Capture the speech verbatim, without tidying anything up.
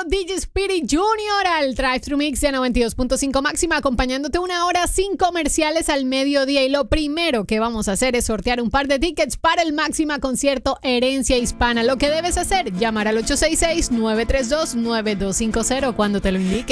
D J Speedy junior al Drive Thru Mix de noventa y dos punto cinco Máxima, acompañándote una hora sin comerciales al mediodía. Y lo primero que vamos a hacer es sortear un par de tickets para el Máxima concierto Herencia Hispana. Lo que debes hacer, llamar al ocho seis seis, nueve tres dos, nueve dos cinco cero cuando te lo indique.